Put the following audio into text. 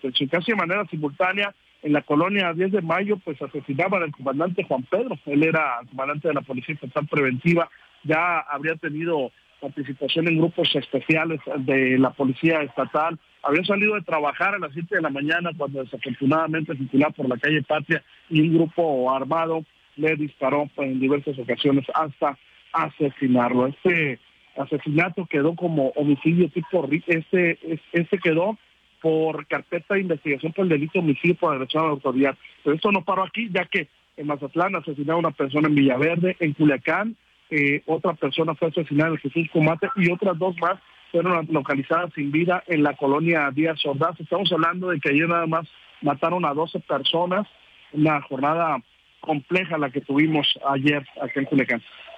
atención. Casi de manera simultánea, en la colonia 10 de Mayo, pues asesinaban al comandante Juan Pedro. Él era comandante de la Policía Estatal Preventiva, ya habría tenido participación en grupos especiales de la Policía Estatal, había salido de trabajar a las 7 de la mañana cuando desafortunadamente circulaba por la calle Patria y un grupo armado le disparó en diversas ocasiones hasta asesinarlo. Este asesinato quedó como homicidio tipo este quedó por carpeta de investigación por el delito de homicidio por agresión a la autoridad. Pero esto no paró aquí, ya que en Mazatlán asesinaron a una persona en Villaverde, en Culiacán, otra persona fue asesinada en Jesús Comate y otras dos más fueron localizadas sin vida en la colonia Díaz Ordaz. Estamos hablando de que ayer nada más mataron a 12 personas, una jornada compleja la que tuvimos ayer aquí en Culiacán.